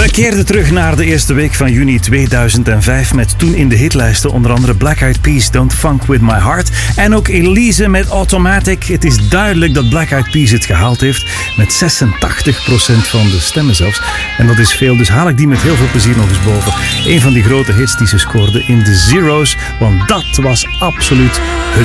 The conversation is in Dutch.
We keerden terug naar de eerste week van juni 2005 met toen in de hitlijsten onder andere Black Eyed Peas, Don't Funk With My Heart en ook Elise met Automatic. Het is duidelijk dat Black Eyed Peas het gehaald heeft met 86% van de stemmen zelfs. En dat is veel, dus haal ik die met heel veel plezier nog eens boven. Een van die grote hits die ze scoorden in de zeros, want dat was absoluut hun